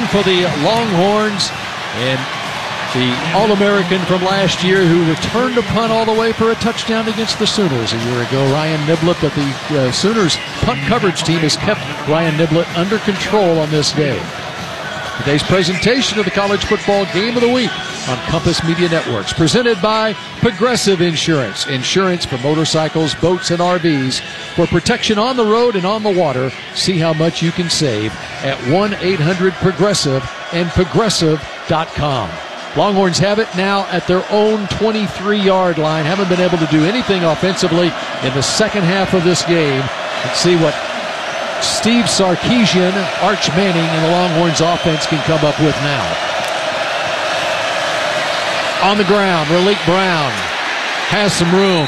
for the Longhorns, and the All-American from last year who returned a punt all the way for a touchdown against the Sooners a year ago, Ryan Niblett. But the Sooners punt coverage team has kept Ryan Niblett under control on this day. Today's presentation of the College Football Game of the Week on Compass Media Networks, presented by Progressive Insurance. Insurance for motorcycles, boats, and RVs for protection on the road and on the water. See how much you can save at 1-800-PROGRESSIVE and Progressive.com. Longhorns have it now at their own 23-yard line. Haven't been able to do anything offensively in the second half of this game. Let's see what Steve Sarkisian, Arch Manning, and the Longhorns offense can come up with now. On the ground, Raleek Brown has some room.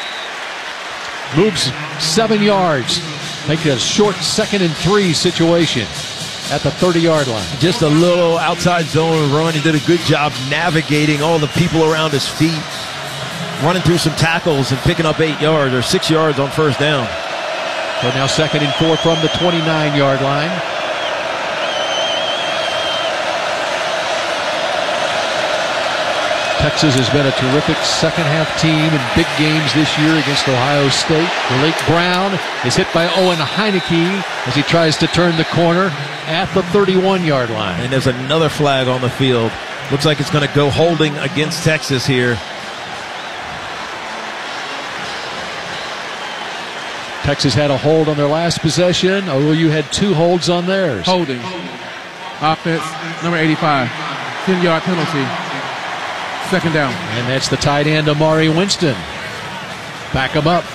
Moves 7 yards. Make it a short 2nd and 3 situation at the 30-yard line. Just a little outside zone run. He did a good job navigating all the people around his feet, running through some tackles and picking up 8 yards or 6 yards on first down. So now 2nd and 4 from the 29-yard line. Texas has been a terrific second-half team in big games this year against Ohio State. Raleek Brown is hit by Owen Heineke as he tries to turn the corner at the 31-yard line. And there's another flag on the field. Looks like it's going to go holding against Texas here. Texas had a hold on their last possession. OU had 2 holds on theirs. Holding. Offense, number 85. 10-yard penalty. 2nd down. And that's the tight end, Amari Winston. Back him up.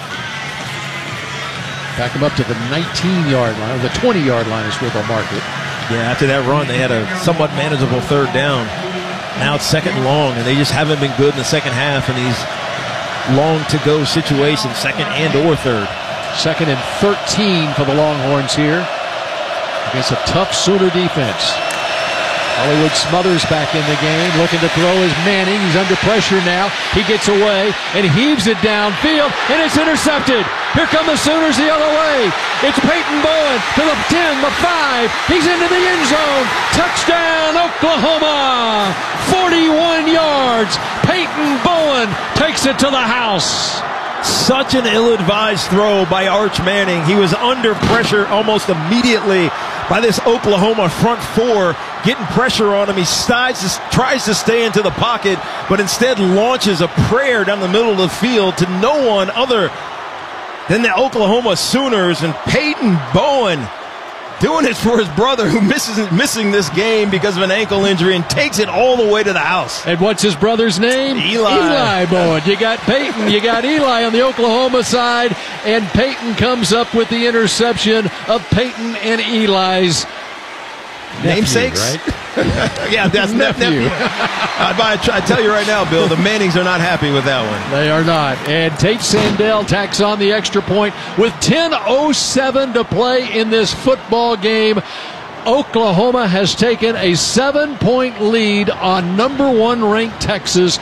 Back him up to the 19-yard line. The 20-yard line is where they'll mark it. Yeah, after that run, they had a somewhat manageable 3rd down. Now it's 2nd and long, and they just haven't been good in the second half in these long-to-go situations, 2nd and or 3rd. 2nd and 13 for the Longhorns here against a tough Sooner defense. Hollywood Smothers back in the game, looking to throw is Manning. He's under pressure now. He gets away and heaves it downfield, and it's intercepted. Here come the Sooners the other way. It's Peyton Bowen to the 10, the 5. He's into the end zone. Touchdown, Oklahoma. 41 yards. Peyton Bowen takes it to the house. Such an ill-advised throw by Arch Manning. He was under pressure almost immediately by this Oklahoma front 4, getting pressure on him. He tries to stay into the pocket, but instead launches a prayer down the middle of the field to no one other than the Oklahoma Sooners. And Peyton Bowen doing it for his brother, who missing this game because of an ankle injury, and takes it all the way to the house. And what's his brother's name? Eli Bowen. You got Peyton, you got Eli on the Oklahoma side, and Peyton comes up with the interception of Peyton and Eli's namesakes, right? Yeah, that's nephew. I tell you right now, Bill, the Mannings are not happy with that one. They are not. And Tate Sandell tacks on the extra point with 10:07 to play in this football game. Oklahoma has taken a 7-point lead on number 1 ranked Texas,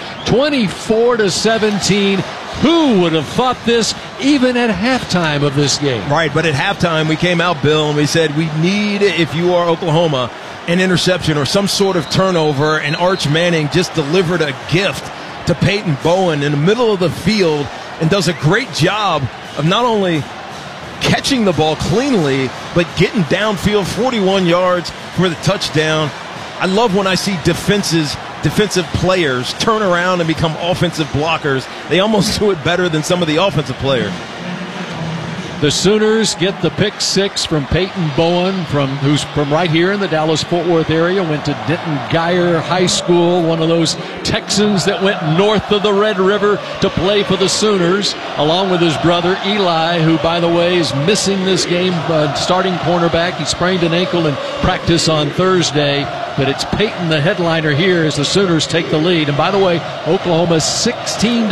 24-17. Who would have thought this even at halftime of this game? Right, but at halftime we came out, Bill, and we said we need, if you are Oklahoma, an interception or some sort of turnover, and Arch Manning just delivered a gift to Peyton Bowen in the middle of the field and does a great job of not only catching the ball cleanly, but getting downfield 41 yards for the touchdown. I love when I see defensive players turn around and become offensive blockers. They almost do it better than some of the offensive players. The Sooners get the pick 6 from Peyton Bowen, who's from right here in the Dallas-Fort Worth area, went to Denton Guyer High School, one of those Texans that went north of the Red River to play for the Sooners, along with his brother Eli, who, by the way, is missing this game, starting cornerback. He sprained an ankle in practice on Thursday. But it's Peyton, the headliner here, as the Sooners take the lead. And by the way, Oklahoma 16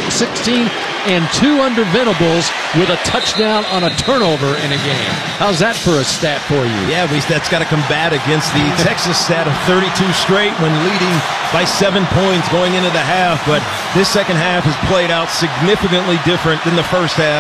and 2 under Venables with a touchdown on a turnover in a game. How's that for a stat for you? Yeah, that's got to combat against the Texas stat of 32 straight when leading by 7 points going into the half. But this second half has played out significantly different than the first half.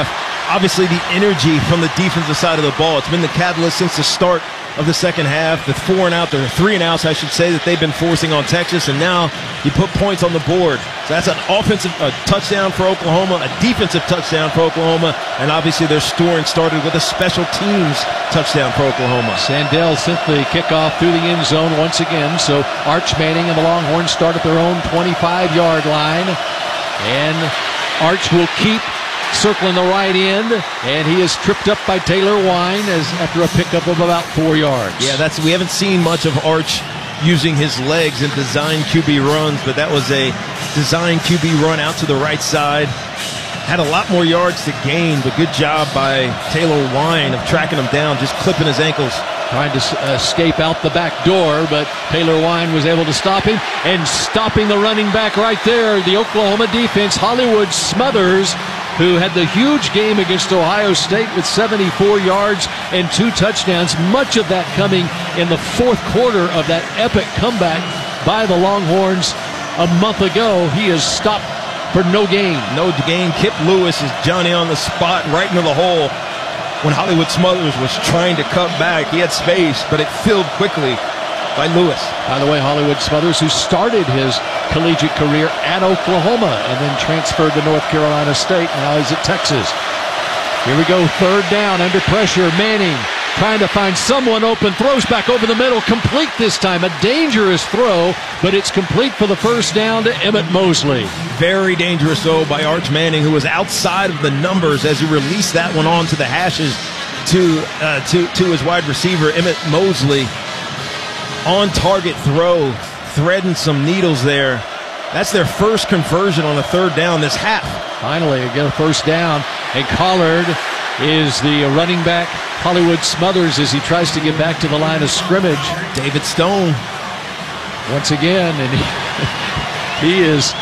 obviously the energy from the defensive side of the ball. It's been the catalyst since the start of the second half. The 4 and out, the 3 and outs, I should say, that they've been forcing on Texas, and now you put points on the board. So that's an offensive touchdown for Oklahoma, a defensive touchdown for Oklahoma, and obviously their scoring started with a special teams touchdown for Oklahoma. Sandell sent the kickoff through the end zone once again, so Arch Manning and the Longhorns start at their own 25-yard line, and Arch will keep circling the right end, and he is tripped up by Taylor Wine after a pickup of about 4 yards. Yeah, we haven't seen much of Arch using his legs in design QB runs, but that was a design QB run out to the right side. Had a lot more yards to gain, but good job by Taylor Wine of tracking him down, just clipping his ankles. Trying to escape out the back door, but Taylor Wine was able to stop him, and stopping the running back right there, the Oklahoma defense, Hollywood Smothers, who had the huge game against Ohio State with 74 yards and 2 touchdowns, much of that coming in the fourth quarter of that epic comeback by the Longhorns a month ago. He is stopped for no gain. No gain. Kip Lewis is Johnny on the spot right into the hole when Hollywood Smothers was trying to cut back. He had space, but it filled quickly by Lewis. By the way, Hollywood Smothers, who started his collegiate career at Oklahoma and then transferred to North Carolina State, now he's at Texas. Here we go, 3rd down, under pressure. Manning trying to find someone open, throws back over the middle, complete this time. A dangerous throw, but it's complete for the first down to Emmett Mosley. Very dangerous throw by Arch Manning, who was outside of the numbers as he released that one onto the hashes to his wide receiver, Emmett Mosley. On target throw, threading some needles there. That's their first conversion on a 3rd down this half. Finally, again, a first down, and Collard is the running back. Hollywood Smothers as he tries to get back to the line of scrimmage. David Stone once again, and he is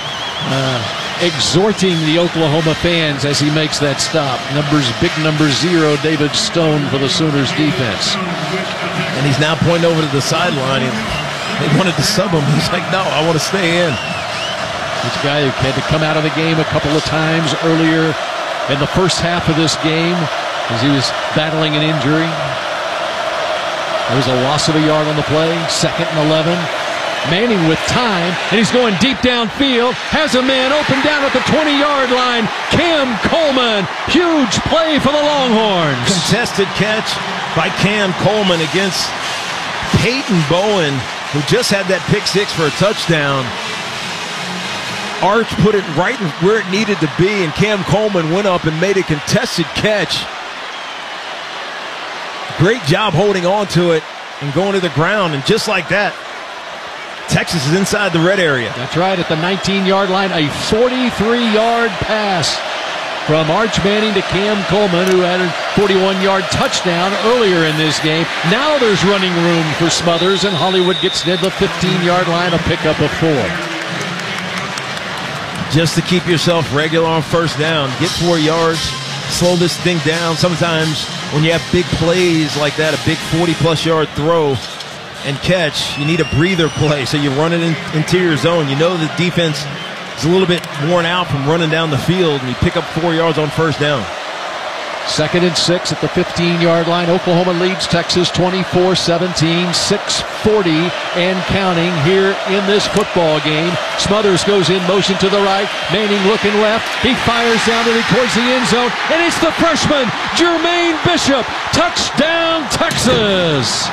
exhorting the Oklahoma fans as he makes that stop. Big number 0, David Stone for the Sooners defense. And he's now pointing over to the sideline. They wanted to sub him. He's like, no, I want to stay in. This guy who had to come out of the game a couple of times earlier in the first half of this game as he was battling an injury. There was a loss of a yard on the play. 2nd and 11. Manning with time, and he's going deep downfield. Has a man open down at the 20-yard line. Cam Coleman. Huge play for the Longhorns. Contested catch by Cam Coleman against Peyton Bowen, who just had that pick 6 for a touchdown. Arch put it right where it needed to be, and Cam Coleman went up and made a contested catch. Great job holding on to it and going to the ground, and just like that, Texas is inside the red area. That's right, at the 19-yard line, a 43-yard pass from Arch Manning to Cam Coleman, who had a 41-yard touchdown earlier in this game. Now there's running room for Smothers, and Hollywood gets near the 15-yard line, a pickup of 4. Just to keep yourself regular on first down, get 4 yards, slow this thing down. Sometimes when you have big plays like that, a big 40-plus yard throw and catch, you need a breather play, so you run it in interior zone. You know the defense is a little bit worn out from running down the field, and you pick up 4 yards on first down. 2nd and 6 at the 15-yard line. Oklahoma leads Texas 24-17, 6:40 and counting here in this football game. Smothers goes in motion to the right. Manning looking left. He fires down towards the end zone, and it's the freshman, Jermaine Bishop. Touchdown, Texas!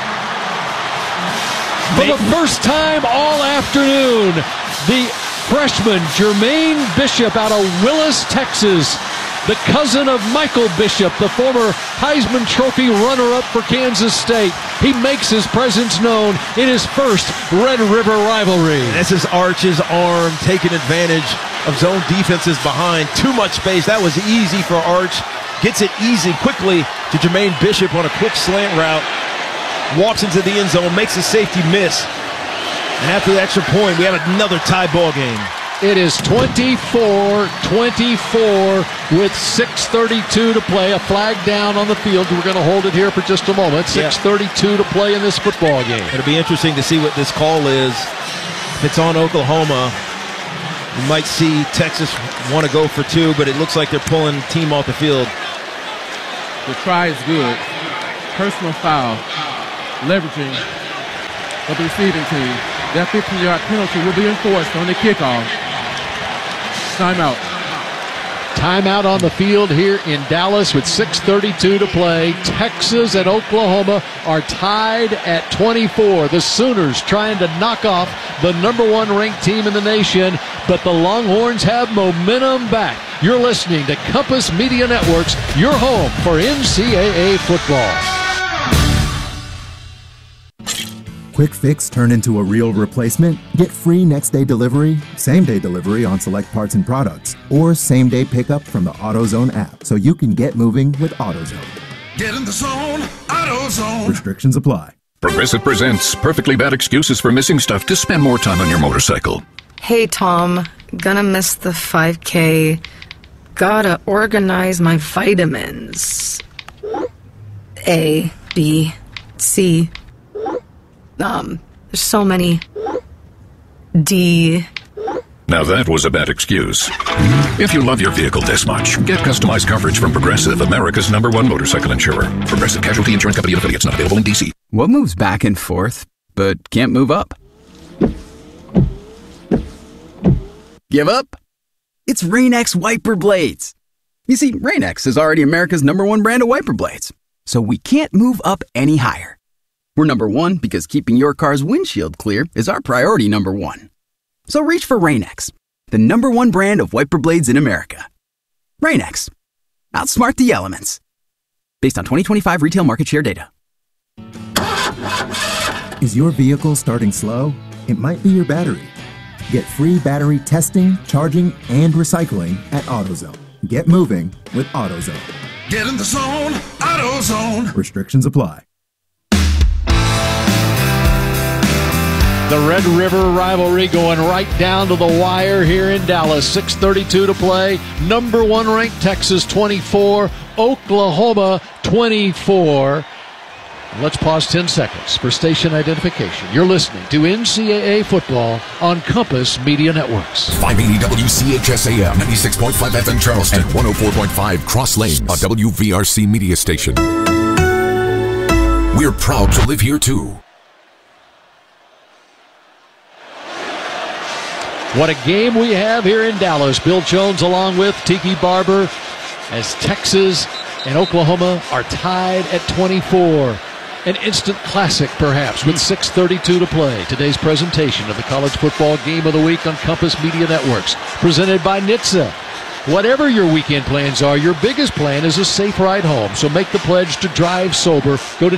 For the first time all afternoon, the freshman, Jermaine Bishop out of Willis, Texas, the cousin of Michael Bishop, the former Heisman Trophy runner-up for Kansas State. He makes his presence known in his first Red River rivalry. This is Arch's arm taking advantage of zone defenses behind. Too much space. That was easy for Arch. Gets it easy quickly to Jermaine Bishop on a quick slant route. Walks into the end zone, makes a safety miss. And after the extra point, we have another tie ball game. It is 24-24 with 6:32 to play. A flag down on the field. We're going to hold it here for just a moment. 6:32 to play in this football game. It'll be interesting to see what this call is. If it's on Oklahoma, You might see Texas want to go for two, but it looks like they're pulling the team off the field. The try is good. Personal foul. Leveraging of the receiving team. That 15-yard penalty will be enforced on the kickoff. Timeout. Timeout on the field here in Dallas with 6:32 to play. Texas and Oklahoma are tied at 24. The Sooners trying to knock off the #1 ranked team in the nation, but the Longhorns have momentum back. You're listening to Compass Media Networks, your home for NCAA football. Quick fix turned into a real replacement? Get free next-day delivery, same-day delivery on select parts and products, or same-day pickup from the AutoZone app so you can get moving with AutoZone. Get in the zone, AutoZone. Restrictions apply. Progressive presents Perfectly Bad Excuses for Missing Stuff to Spend More Time on Your Motorcycle. Hey, Tom. Gonna miss the 5K. Gotta organize my vitamins. A, B, C. There's so many. D. Now that was a bad excuse. If you love your vehicle this much, get customized coverage from Progressive, America's #1 motorcycle insurer. Progressive Casualty Insurance Company and affiliates, not available in D.C. What moves back and forth, but can't move up? Give up? It's Rain-X wiper blades. You see, Rain-X is already America's #1 brand of wiper blades, so we can't move up any higher. We're #1 because keeping your car's windshield clear is our priority #1. So reach for Rain-X, the #1 brand of wiper blades in America. Rain-X. Outsmart the elements. Based on 2025 retail market share data. Is your vehicle starting slow? It might be your battery. Get free battery testing, charging, and recycling at AutoZone. Get moving with AutoZone. Get in the zone, AutoZone. Restrictions apply. The Red River rivalry going right down to the wire here in Dallas. 6:32 to play. #1 ranked Texas 24, Oklahoma 24. Let's pause 10 seconds for station identification. You're listening to NCAA football on Compass Media Networks. 580 WCHSAM, 96.5 FM Charleston, and 104.5 Cross Lanes, a WVRC media station. We're proud to live here too. What a game we have here in Dallas. Bill Jones along with Tiki Barber as Texas and Oklahoma are tied at 24. An instant classic, perhaps, with 6:32 to play. Today's presentation of the College Football Game of the Week on Compass Media Networks, presented by NHTSA. Whatever your weekend plans are, your biggest plan is a safe ride home. So make the pledge to drive sober. Go to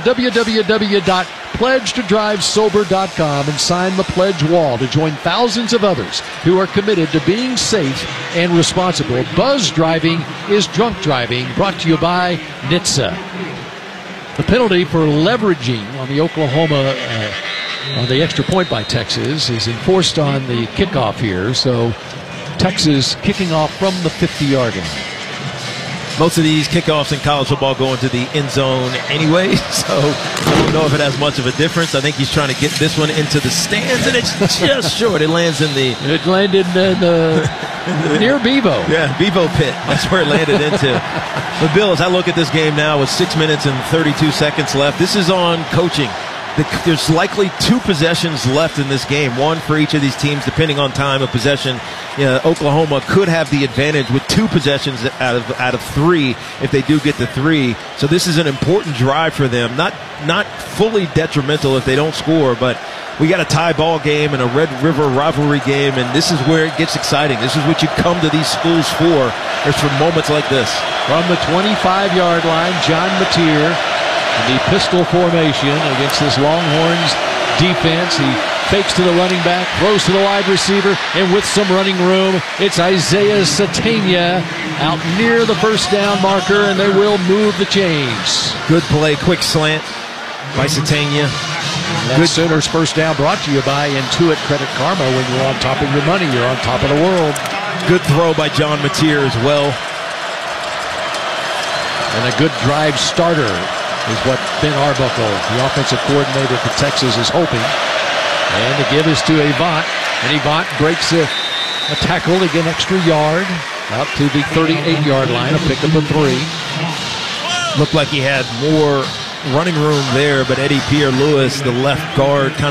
www.pledgetodrivesober.com and sign the pledge wall to join thousands of others who are committed to being safe and responsible. Buzz driving is drunk driving. Brought to you by NHTSA. The penalty for leveraging on the Oklahoma on the extra point by Texas is enforced on the kickoff here. So Texas kicking off from the 50-yard line. Most of these kickoffs in college football go into the end zone anyway, so I don't know if it has much of a difference. I think he's trying to get this one into the stands, and it's just short. It lands in the... It landed near Bevo. Yeah, Bevo pit. That's where it landed into. But, Bill, as I look at this game now with 6 minutes and 32 seconds left, this is on coaching. There's likely 2 possessions left in this game, one for each of these teams, depending on time of possession. Oklahoma could have the advantage with 2 possessions out of 3 if they do get to 3. So this is an important drive for them. Not fully detrimental if they don't score, but we got a tie ball game and a Red River rivalry game, and this is where it gets exciting. This is what you come to these schools for. It's for moments like this. From the 25-yard line, John Mateer. The pistol formation against this Longhorns defense. He fakes to the running back, throws to the wide receiver, and with some running room, it's Isaiah Satania out near the first down marker, and they will move the chains. Good play, quick slant by Satania. Good Sooners first down brought to you by Intuit Credit Karma. When you're on top of your money, you're on top of the world. Good throw by John Mateer as well. And a good drive starter is what Ben Arbuckle, the offensive coordinator for Texas, is hoping. And the give is to Avant. And Avant breaks A tackle to get an extra yard out to the 38-yard line. A pickup of 3. Looked like he had more running room there, but Eddie Pierre-Louis, the left guard, kind